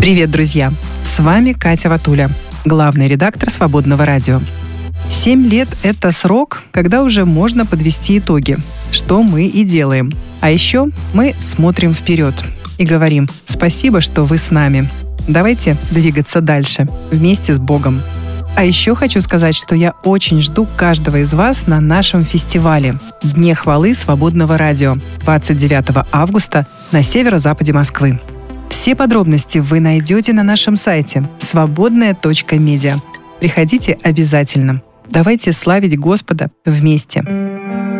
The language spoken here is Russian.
Привет, друзья! С вами Катя Ватуля, главный редактор «Свободного радио». 7 лет – это срок, когда уже можно подвести итоги, что мы и делаем. А еще мы смотрим вперед и говорим «Спасибо, что вы с нами». Давайте двигаться дальше, вместе с Богом. А еще хочу сказать, что я очень жду каждого из вас на нашем фестивале «Дне хвалы Свободного радио» 29 августа на северо-западе Москвы. Все подробности вы найдете на нашем сайте свободная.медиа. Приходите обязательно. Давайте славить Господа вместе.